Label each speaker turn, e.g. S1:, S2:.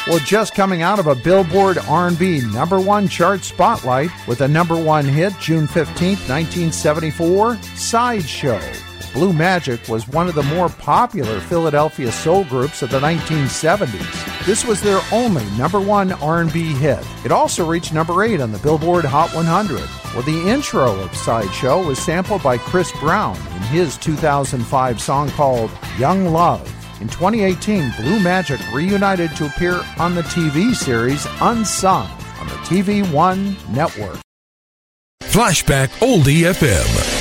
S1: Well, just coming out of a Billboard R&B #1 chart spotlight with a #1 hit June 15, 1974, Sideshow. Blue Magic was one of the more popular Philadelphia soul groups of the 1970s. This was their only #1 R&B hit. It also reached #8 on the Billboard Hot 100. Well, the intro of Sideshow was sampled by Chris Brown in his 2005 song called Young Love. In 2018, Blue Magic reunited to appear on the TV series Unsung on the TV One network.
S2: Flashback Oldie FM.